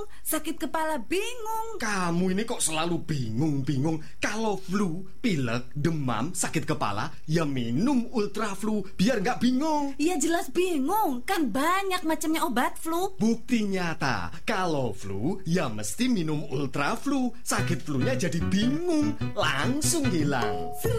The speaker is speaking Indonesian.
sakit kepala bingung. Kamu ini kok selalu bingung-bingung. Kalau flu, pilek, demam, sakit kepala, ya minum Ultra Flu biar nggak bingung. Ya jelas bingung, kan banyak macamnya obat flu. Bukti nyata, kalau flu, ya mesti minum Ultra Flu. Sakit flunya jadi bingung, langsung hilang.